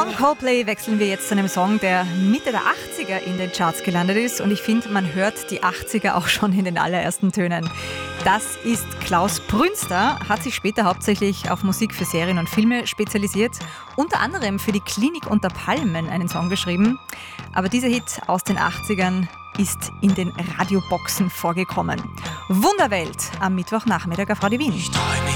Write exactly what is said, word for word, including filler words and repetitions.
Von Coldplay wechseln wir jetzt zu einem Song, der Mitte der achtziger in den Charts gelandet ist. Und ich finde, man hört die achtziger auch schon in den allerersten Tönen. Das ist Klaus Brünster, hat sich später hauptsächlich auf Musik für Serien und Filme spezialisiert. Unter anderem für die Klinik unter Palmen einen Song geschrieben. Aber dieser Hit aus den achtzigern ist in den Radioboxen vorgekommen. Wunderwelt am Mittwochnachmittag auf Radio Wien.